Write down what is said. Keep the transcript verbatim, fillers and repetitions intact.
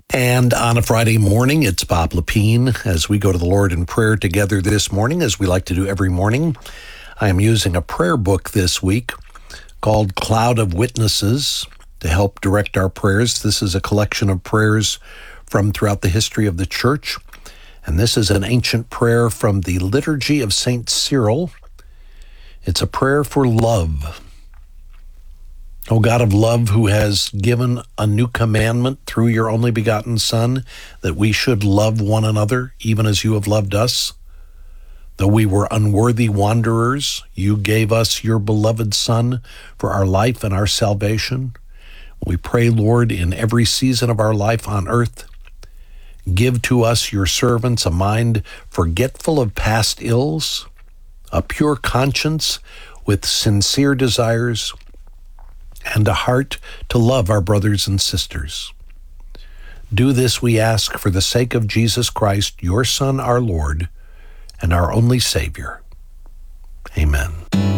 And on a Friday morning, it's Bob Lepine as we go to the Lord in prayer together this morning, as we like to do every morning. I am using a prayer book this week called Cloud of Witnesses to help direct our prayers. This is a collection of prayers from throughout the history of the church. And this is an ancient prayer from the Liturgy of Saint Cyril. It's a prayer for love. O God of love, who has given a new commandment through your only begotten Son, that we should love one another, even as you have loved us. Though we were unworthy wanderers, you gave us your beloved Son for our life and our salvation. We pray, Lord, in every season of our life on earth, give to us, your servants, a mind forgetful of past ills, a pure conscience with sincere desires, and a heart to love our brothers and sisters. Do this, we ask, for the sake of Jesus Christ, your Son, our Lord, and our only Savior. Amen.